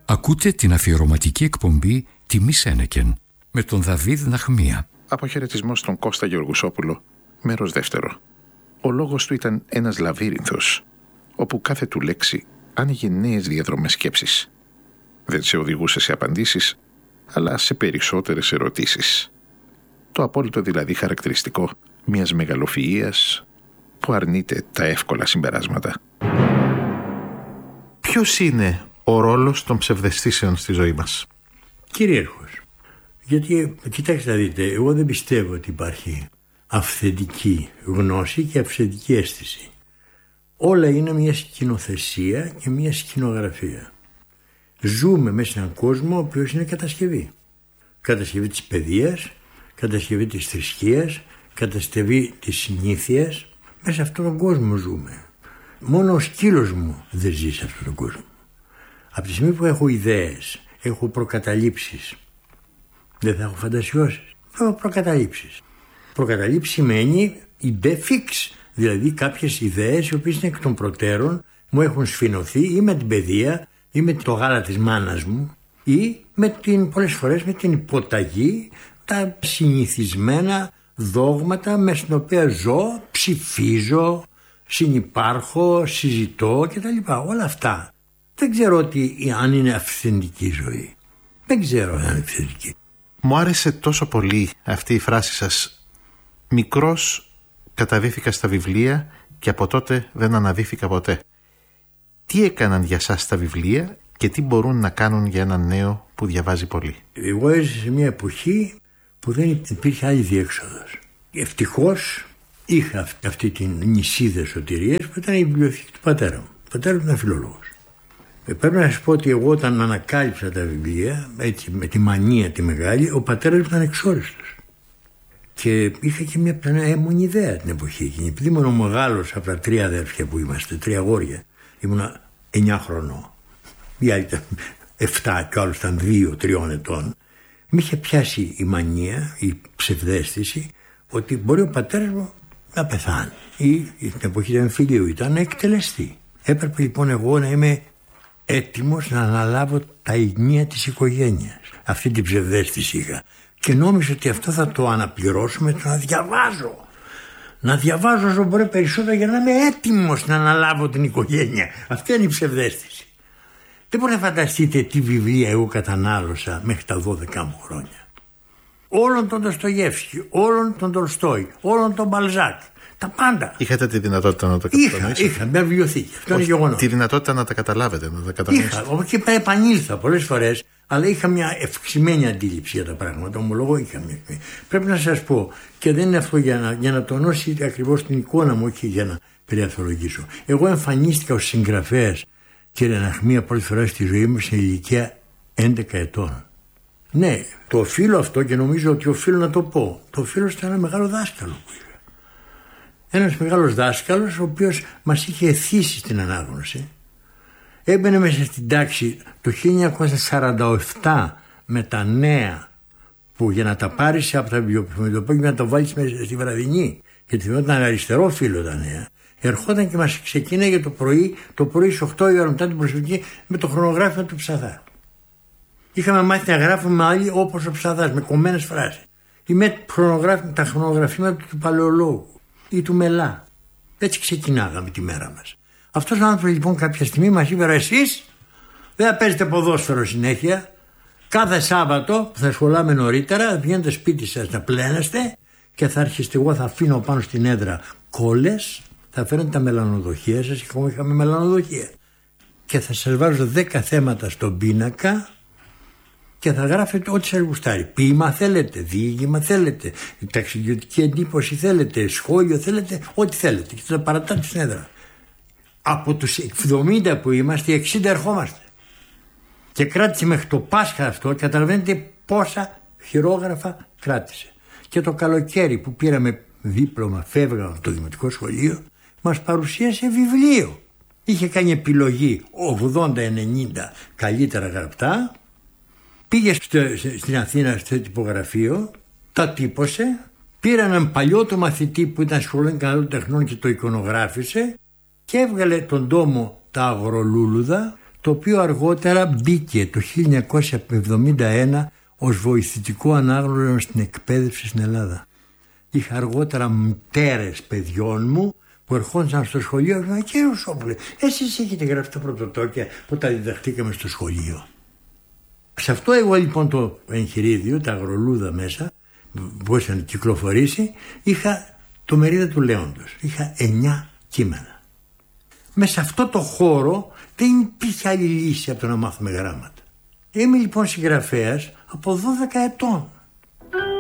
Ακούτε την αφιερωματική εκπομπή «Τιμή Σένεκεν» με τον Δαβίδ Ναχμία. Αποχαιρετισμός στον Κώστα Γεωργουσόπουλο, μέρος δεύτερο. Ο λόγος του ήταν ένας λαβύρινθος, όπου κάθε του λέξη άνοιγε νέες διαδρομές σκέψης. Δεν σε οδηγούσε σε απαντήσεις, αλλά σε περισσότερες ερωτήσεις. Το απόλυτο δηλαδή χαρακτηριστικό μιας μεγαλοφυΐας που αρνείται τα εύκολα συμπεράσματα. Ποιος είναι ο ρόλος των ψευδαισθήσεων στη ζωή μας? Κυρίαρχος. Γιατί, κοιτάξτε να δείτε, εγώ δεν πιστεύω ότι υπάρχει αυθεντική γνώση και αυθεντική αίσθηση. Όλα είναι μια σκηνοθεσία και μια σκηνογραφία. Ζούμε μέσα σε έναν κόσμο ο οποίος είναι κατασκευή. Κατασκευή της παιδείας, κατασκευή της θρησκείας, κατασκευή της συνήθειας. Μέσα σε αυτόν τον κόσμο ζούμε. Μόνο ο σκύλος μου δεν ζει σε αυτόν τον κόσμο. Από τη στιγμή που έχω ιδέες, έχω προκαταλήψεις, δεν θα έχω φαντασιώσεις, θα έχω προκαταλήψεις. Προκαταλήψεις σημαίνει idée fixe, δηλαδή κάποιες ιδέες οι οποίες είναι εκ των προτέρων, μου έχουν σφινωθεί ή με την παιδεία ή με το γάλα της μάνας μου ή πολλές φορές με την υποταγή, τα συνηθισμένα δόγματα με στην οποία ζω, ψηφίζω, συνυπάρχω, συζητώ κτλ. Όλα αυτά. Δεν ξέρω αν είναι αυθεντική ζωή. Δεν ξέρω αν είναι αυθεντική. Μου άρεσε τόσο πολύ αυτή η φράση σας. Μικρός καταδύθηκα στα βιβλία και από τότε δεν αναδύθηκα ποτέ. Τι έκαναν για σας τα βιβλία και τι μπορούν να κάνουν για έναν νέο που διαβάζει πολύ? Εγώ έζησα σε μια εποχή που δεν υπήρχε άλλη διέξοδος. Ευτυχώς είχα αυτή την νησίδα σωτηρίας που ήταν η βιβλιοθήκη του πατέρα μου. Ο πατέρας μου ήταν φιλόλογος. Πρέπει να σας πω ότι εγώ όταν ανακάλυψα τα βιβλία, έτσι με τη μανία τη μεγάλη, ο πατέρας μου ήταν εξόριστος. Και είχα και μια έμμονη ιδέα την εποχή εκείνη. Επειδή ήμουν ο μεγάλος από τα 3 αδέρφια που είμαστε, 3 αγόρια, ήμουνα 9 χρονών. Οι άλλοι ήταν 7 και ο άλλος ήταν 2-3 ετών. Με είχε πιάσει η μανία, η ψευδαίσθηση, ότι μπορεί ο πατέρας μου να πεθάνει. Ή την εποχή του εμφυλίου ήταν να εκτελεστεί. Έπρεπε λοιπόν εγώ να είμαι έτοιμος να αναλάβω τα ηνία της οικογένειας. Αυτή την ψευδαίσθηση είχα. Και νόμιζα ότι αυτό θα το αναπληρώσω με το να διαβάζω. Να διαβάζω όσο μπορεί περισσότερο για να είμαι έτοιμος να αναλάβω την οικογένεια. Αυτή είναι η ψευδαίσθηση. Δεν μπορείτε να φανταστείτε τι βιβλία εγώ κατανάλωσα μέχρι τα 12 μου χρόνια. Όλον τον Ντοστογιέφσκι, όλον τον Τολστόι, όλον τον Μπαλζάκ. Τα πάντα. Είχατε τη δυνατότητα να το κατανοήσετε? Είχα μια βιβλιοθήκη. Αυτό είναι γεγονός. Τη δυνατότητα να τα καταλάβετε, να τα κατανοήσετε? Είχα. Και επανήλθα πολλές φορές, αλλά είχα μια ευξημένη αντίληψη για τα πράγματα. Ομολογώ, είχα μια. Πρέπει να σας πω, και δεν είναι αυτό για να τονώσει ακριβώς την εικόνα μου, όχι για να περιαθολογήσω. Εγώ εμφανίστηκα ως συγγραφέας, κύριε Ναχμία, πρώτη φορά στη ζωή μου σε ηλικία 11 ετών. Ναι, το οφείλω αυτό και νομίζω ότι οφείλω να το πω. Το οφείλω σε ένα μεγάλο δάσκαλο που είχα. Ένας μεγάλος δάσκαλος ο οποίος μας είχε εθίσει στην ανάγνωση. Έμπαινε μέσα στην τάξη το 1947 με τα νέα που για να τα πάρεις από τα βιβλιοπωλεία και να τα βάλεις μέσα στη βραδινή, γιατί ήταν αριστερό φύλλο τα νέα, ερχόταν και μας ξεκίναγε το πρωί στις 8 η ώρα μετά την προσευχή με το χρονογράφημα του Ψαθά. Είχαμε μάθει να γράφουμε άλλοι όπως ο Ψαθάς, με κομμένες φράσεις, ή με τα χρονογραφήματα του Παλαιολόγου ή του Μελά. Έτσι ξεκινάγαμε τη μέρα μας. Αυτός ο άνθρωπος λοιπόν κάποια στιγμή μας είπε: εσείς δεν θα παίζετε ποδόσφαιρο συνέχεια. Κάθε Σάββατο που θα σχολάμε νωρίτερα, θα πηγαίνετε σπίτι σας να πλένεστε και θα έρχεστε. Εγώ θα αφήνω πάνω στην έδρα κόλλες, θα φέρνετε τα μελανοδοχεία σας. Είχαμε μελανοδοχεία. Και θα σας βάζω 10 θέματα στον πίνακα και θα γράφετε ό,τι σας γουστάρει. Ποίημα θέλετε, διήγημα θέλετε, ταξιδιωτική εντύπωση θέλετε, σχόλιο θέλετε, ό,τι θέλετε. Και θα παρατάτε στην έδρα. Από τους 70 που είμαστε, οι 60 ερχόμαστε. Και κράτησε μέχρι το Πάσχα αυτό, καταλαβαίνετε πόσα χειρόγραφα κράτησε. Και το καλοκαίρι που πήραμε δίπλωμα, φεύγαμε από το δημοτικό σχολείο, μας παρουσίασε βιβλίο. Είχε κάνει επιλογή 80-90 καλύτερα γραπτά. Πήγε στην Αθήνα στο τυπογραφείο, τα τύπωσε, πήρε έναν παλιό του μαθητή που ήταν σχολείο καλών τεχνών και το εικονογράφησε και έβγαλε τον τόμο τα αγρολούλουδα, το οποίο αργότερα μπήκε το 1971 ως βοηθητικό ανάγνωρο στην εκπαίδευση στην Ελλάδα. Είχα αργότερα μητέρες παιδιών μου που ερχόντουσαν στο σχολείο και κύριε Ρουσόπουλε, εσείς έχετε γράψει τα πρωτοτόκια που τα διδαχτήκαμε στο σχολείο. Σε αυτό εγώ λοιπόν το εγχειρίδιο, τα αγρολούδα μέσα, που είχαν κυκλοφορήσει, είχα το μερίδα του Λέοντος. Είχα 9 κείμενα. Μέσα σε αυτό το χώρο δεν υπήρχε άλλη λύση από το να μάθουμε γράμματα. Είμαι λοιπόν συγγραφέας από 12 ετών.